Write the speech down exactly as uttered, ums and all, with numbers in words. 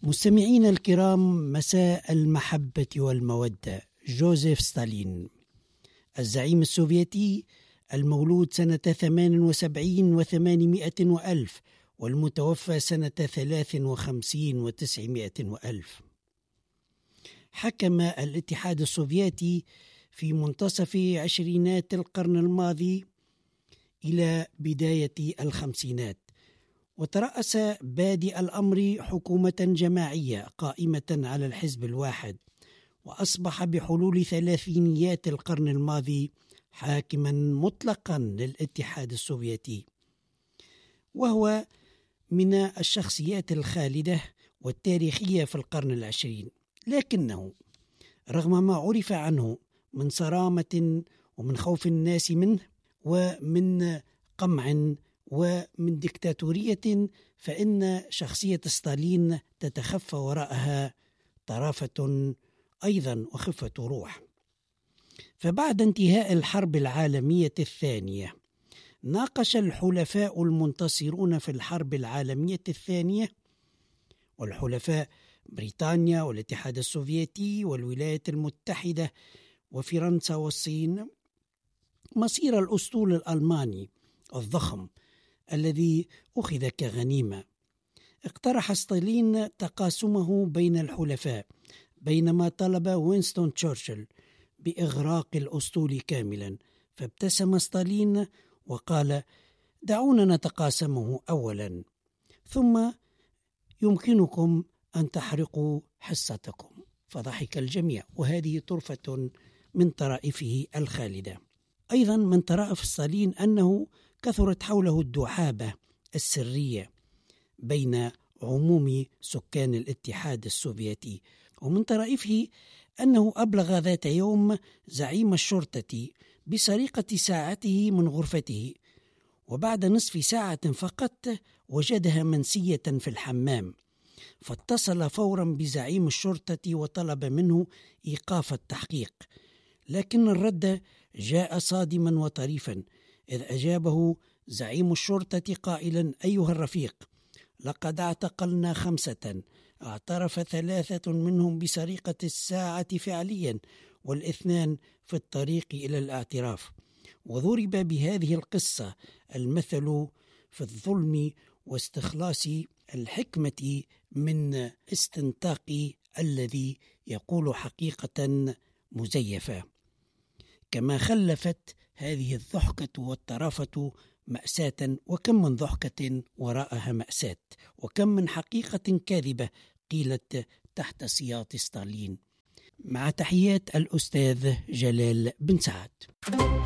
مستمعينا الكرام، مساء المحبة والمودة. جوزيف ستالين الزعيم السوفيتي المولود سنة ثمان وسبعين وثمانمائة وألف والمتوفى سنة ثلاث وخمسين وتسعمائة وألف. حكم الاتحاد السوفيتي في منتصف عشرينات القرن الماضي إلى بداية الخمسينات، وترأس بادئ الأمر حكومة جماعية قائمة على الحزب الواحد، وأصبح بحلول ثلاثينيات القرن الماضي حاكما مطلقا للاتحاد السوفيتي، وهو من الشخصيات الخالدة والتاريخية في القرن العشرين. لكنه رغم ما عرف عنه من صرامة ومن خوف الناس منه ومن قمع ومن ديكتاتورية، فإن شخصية ستالين تتخفى وراءها طرافة أيضا وخفة روح. فبعد انتهاء الحرب العالمية الثانية ناقش الحلفاء المنتصرون في الحرب العالمية الثانية، والحلفاء بريطانيا والاتحاد السوفيتي والولايات المتحدة وفرنسا والصين، مصير الأسطول الألماني الضخم الذي أخذ كغنيمة. اقترح ستالين تقاسمه بين الحلفاء، بينما طلب وينستون تشرشل بإغراق الأسطول كاملا، فابتسم ستالين وقال: دعونا نتقاسمه أولا، ثم يمكنكم أن تحرقوا حصتكم. فضحك الجميع، وهذه طرفة من طرائفه الخالدة. أيضا من طرائف ستالين أنه كثرت حوله الدعابة السرية بين عموم سكان الاتحاد السوفيتي، ومن طرائفه أنه أبلغ ذات يوم زعيم الشرطة بسرقة ساعته من غرفته، وبعد نصف ساعة فقط وجدها منسية في الحمام، فاتصل فورا بزعيم الشرطة وطلب منه إيقاف التحقيق، لكن الرد جاء صادما وطريفا، إذ أجابه زعيم الشرطة قائلا: أيها الرفيق، لقد اعتقلنا خمسة، اعترف ثلاثة منهم بسرقة الساعة فعليا، والاثنان في الطريق إلى الاعتراف. وضرب بهذه القصة المثل في الظلم واستخلاص الحكمة من استنطاق الذي يقول حقيقة مزيفة. كما خلفت هذه الضحكة والطرافة مأساة، وكم من ضحكة وراءها مأساة، وكم من حقيقة كاذبة قيلت تحت سياط ستالين. مع تحيات الأستاذ جلال بن سعد.